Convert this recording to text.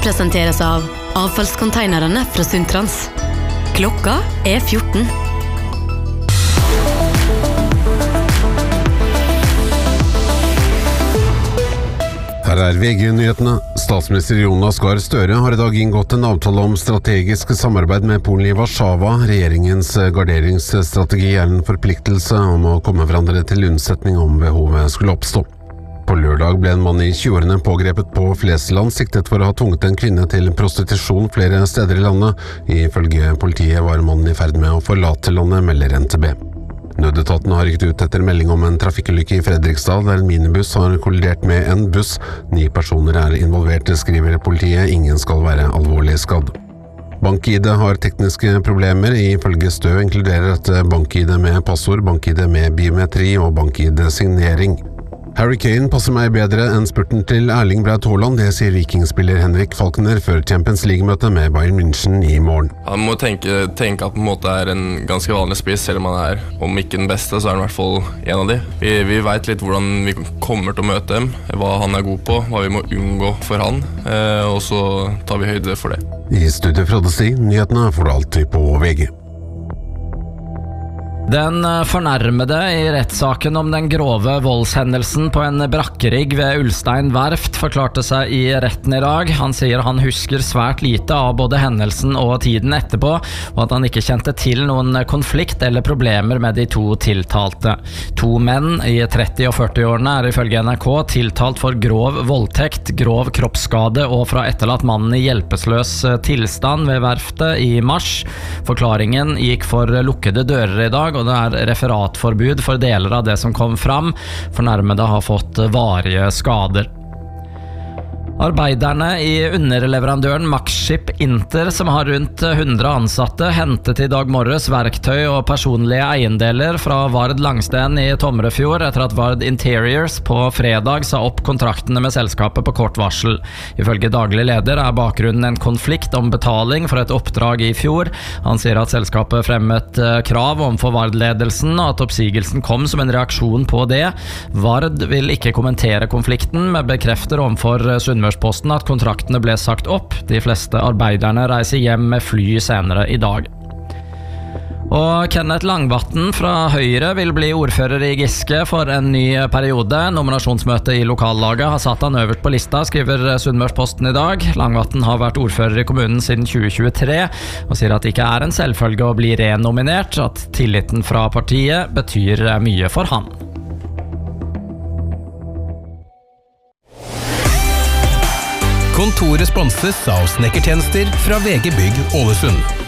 presenteres av avfallskonteinerne fra Sundtrans. Klokka 14. Her VG-nyhetene. Statsminister Jonas Gahr Støre har I dag inngått en avtale om strategisk samarbeid med Polen I Warszawa. Regjeringens garderingsstrategi en forpliktelse om å komme hverandre til unnsetning om behovet skulle oppstå. På lørdag ble en mann I 20-årene pågrepet på Flesland, siktet for å ha tvunget en kvinne til prostitusjon flere steder I landet. Ifølge politiet var mannen I ferd med å forlate landet, melder NTB. Nødetaten har rykket ut etter melding om en trafikkulykke I Fredrikstad, der en minibuss har kollidert med en buss. 9 personer involvert, skriver politiet. Ingen skal være alvorlig skadd. BankID har tekniske problemer. Ifølge Stø inkluderer dette BankID med passord, BankID med biometri og BankID-signering. Harry Kane passer meg bedre enn spurten til Erling Braut Haaland, det sier Vikingspiller Henrik Falkner før Champions League-møtet med Bayern München I morgen. Han må tenke at på en måte en ganske vanlig spiss, selv om han om ikke den beste, så han I hvert fall en av de. Vi vet litt hvordan vi kommer til å møte dem, hva han god på, hva vi må unngå for han, og så tar vi høyde for det. I studiet Frode Stig, nyhetene får du alltid på VG. Den fornærmede I rettssaken om den grove voldshendelsen på en brakkerigg ved Ulstein Verft forklarte seg I retten I dag. Han sier han husker svært lite av både hendelsen og tiden etterpå, og at han ikke kjente til noen konflikt eller problemer med de 2 tiltalte. 2 menn I 30- og 40-årene ifølge NRK tiltalt for grov voldtekt, grov kroppsskade og fra etterlatt mannen I hjelpeløs tilstand ved verftet I mars. Forklaringen gikk for lukkede dører I dag, og det referatforbud for deler av det som kom fram. Fornærmede har fått varige skader. Arbeiderne I underleverandøren Maxship Inter, som har rundt 100 ansatte, hentet I dag morges verktøy og personlige eiendeler fra Vard Langsten I Tomrefjord etter at Vard Interiors på fredag sa opp kontraktene med selskapet på kort varsel. Ifølge daglig leder bakgrunnen en konflikt om betaling for et oppdrag I fjor. Han sier at selskapet fremmet krav overfor Vard-ledelsen, og at oppsigelsen kom som en reaksjon på det. Vard vil ikke kommentere konflikten, men bekrefter overfor Sunnmørsposten at kontraktene ble sagt opp. De fleste arbeiderne reiser hjem med fly senere I dag. Og Kenneth Langvatn fra Høyre vil bli ordfører I Giske for en ny periode. Nominasjonsmøtet I lokallaget har satt han øverst på lista, skriver Sunnmørsposten I dag. Langvatn har vært ordfører I kommunen siden 2023, og sier at det ikke en selvfølge å bli renominert, at tilliten fra partiet betyr mye for han. Kontoret sponses av snekkertjenester fra VG Bygg Ålesund.